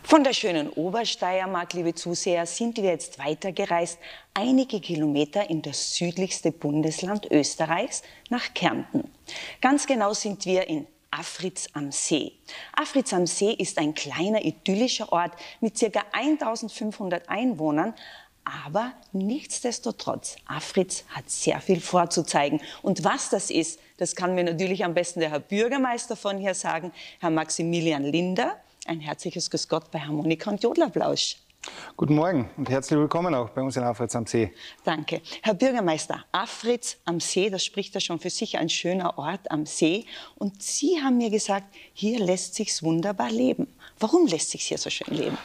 Von der schönen Obersteiermark, liebe Zuseher, sind wir jetzt weitergereist, einige Kilometer in das südlichste Bundesland Österreichs, nach Kärnten. Ganz genau sind wir in Afritz am See. Afritz am See ist ein kleiner idyllischer Ort mit ca. 1500 Einwohnern, aber nichtsdestotrotz, Afritz hat sehr viel vorzuzeigen. Und was das ist, das kann mir natürlich am besten der Herr Bürgermeister von hier sagen, Herr Maximilian Linder. Ein herzliches Grüß Gott bei Harmonika und Jodlerplausch. Guten Morgen und herzlich willkommen auch bei uns in Afritz am See. Danke. Herr Bürgermeister, Afritz am See, das spricht ja schon für sich, ein schöner Ort am See. Und Sie haben mir gesagt, hier lässt sich's wunderbar leben. Warum lässt sich's hier so schön leben?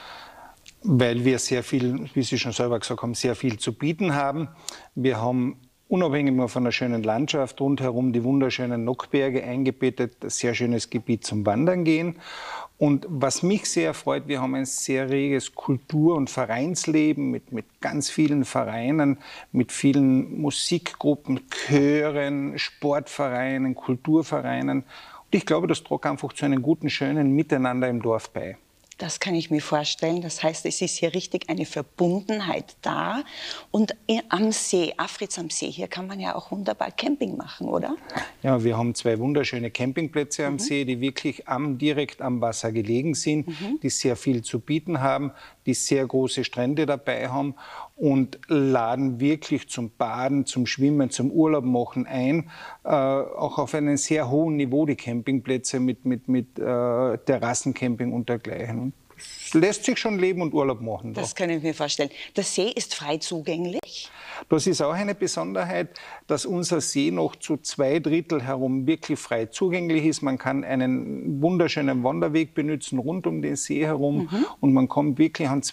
Weil wir sehr viel, wie Sie schon selber gesagt haben, sehr viel zu bieten haben. Wir haben unabhängig mal von der schönen Landschaft rundherum die wunderschönen Nockberge eingebettet, ein sehr schönes Gebiet zum Wandern gehen. Und was mich sehr freut, wir haben ein sehr reges Kultur- und Vereinsleben mit ganz vielen Vereinen, mit vielen Musikgruppen, Chören, Sportvereinen, Kulturvereinen. Und ich glaube, das trug einfach zu einem guten, schönen Miteinander im Dorf bei. Das kann ich mir vorstellen. Das heißt, es ist hier richtig eine Verbundenheit da. Und am See, Afritz am See, hier kann man ja auch wunderbar Camping machen, oder? Ja, wir haben zwei wunderschöne Campingplätze am See, die wirklich direkt am Wasser gelegen sind, die sehr viel zu bieten haben, die sehr große Strände dabei haben und laden wirklich zum Baden, zum Schwimmen, zum Urlaub machen ein. Auch auf einem sehr hohen Niveau die Campingplätze mit Terrassencamping und dergleichen. Es lässt sich schon leben und Urlaub machen. Das kann ich mir vorstellen. Der See ist frei zugänglich? Das ist auch eine Besonderheit, dass unser See noch zu 2/3 herum wirklich frei zugänglich ist. Man kann einen wunderschönen Wanderweg benutzen rund um den See herum und man kommt wirklich an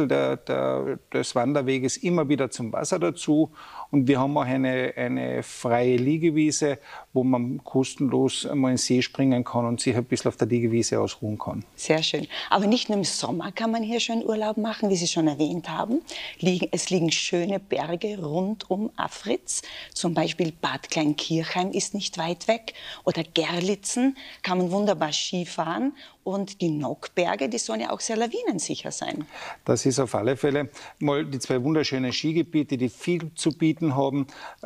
2/3 des Wanderweges immer wieder zum Wasser dazu. Und wir haben auch eine freie Liegewiese, wo man kostenlos einmal in den See springen kann und sich ein bisschen auf der Liegewiese ausruhen kann. Sehr schön. Aber nicht nur im Sommer kann man hier schön Urlaub machen, wie Sie schon erwähnt haben. Es liegen schöne Berge rund um Afritz. Zum Beispiel Bad Kleinkirchheim ist nicht weit weg. Oder Gerlitzen kann man wunderbar Skifahren. Und die Nockberge, die sollen ja auch sehr lawinensicher sein. Das ist auf alle Fälle mal die zwei wunderschönen Skigebiete, die viel zu bieten haben.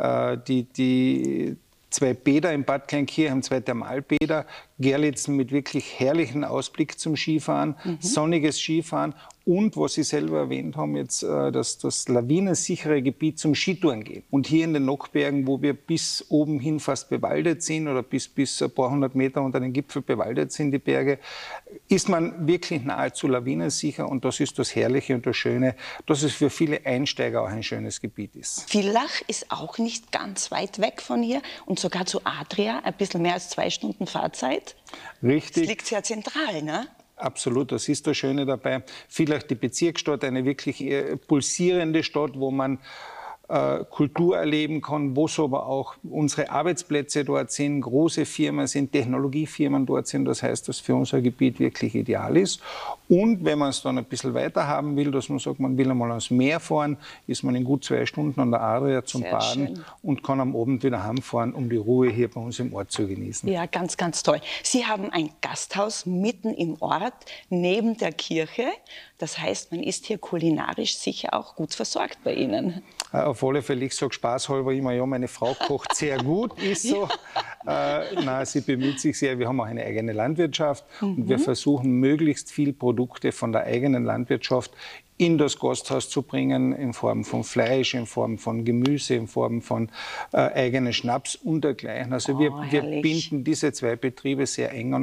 Die zwei Bäder in Bad Kleinkirchheim, zwei Thermalbäder, Gerlitzen mit wirklich herrlichen Ausblick zum Skifahren, sonniges Skifahren und, was Sie selber erwähnt haben, jetzt das lawinensichere Gebiet zum Skitouren gehen. Und hier in den Nockbergen, wo wir bis oben hin fast bewaldet sind oder bis ein paar hundert Meter unter den Gipfel bewaldet sind, die Berge, ist man wirklich nahezu lawinensicher und das ist das Herrliche und das Schöne, dass es für viele Einsteiger auch ein schönes Gebiet ist. Villach ist auch nicht ganz weit weg von hier und sogar zu Adria, ein bisschen mehr als 2 Stunden Fahrzeit. Richtig. Das liegt sehr zentral, ne? Absolut, das ist das Schöne dabei. Vielleicht die Bezirksstadt, eine wirklich pulsierende Stadt, wo man Kultur erleben kann, wo so aber auch unsere Arbeitsplätze dort sind, große Firmen sind, Technologiefirmen dort sind. Das heißt, dass für unser Gebiet wirklich ideal ist. Und wenn man es dann ein bisschen weiter haben will, dass man sagt, man will einmal ans Meer fahren, ist man in gut 2 Stunden an der Adria zum Baden und kann am Abend wieder heimfahren, um die Ruhe hier bei uns im Ort zu genießen. Ja, ganz, ganz toll. Sie haben ein Gasthaus mitten im Ort, neben der Kirche. Das heißt, man ist hier kulinarisch sicher auch gut versorgt bei Ihnen. Auf alle Fälle, ich sage spaßhalber immer, ja, meine Frau kocht sehr gut, ist so. Nein, sie bemüht sich sehr. Wir haben auch eine eigene Landwirtschaft und wir versuchen, möglichst viel Produkte von der eigenen Landwirtschaft in das Gasthaus zu bringen, in Form von Fleisch, in Form von Gemüse, in Form von eigenen Schnaps und dergleichen. Also wir binden diese 2 Betriebe sehr eng an.